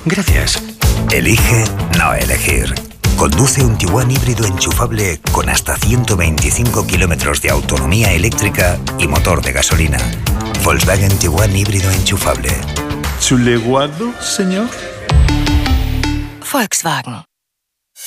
Gracias. Elige no elegir. Conduce un Tiguan híbrido enchufable con hasta 125 kilómetros de autonomía eléctrica y motor de gasolina. Volkswagen Tiguan híbrido enchufable. ¿Su legado, señor? Volkswagen.